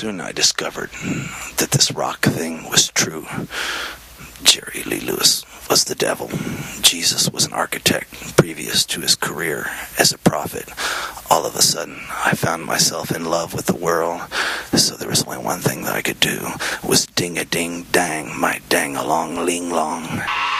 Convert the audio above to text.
Soon I discovered that this rock thing was true. Jerry Lee Lewis was the devil. Jesus was an architect previous to his career as a prophet. All of a sudden, I found myself in love with the world. So there was only one thing that I could do, was ding-a-ding-dang, my dang-along-ling-long.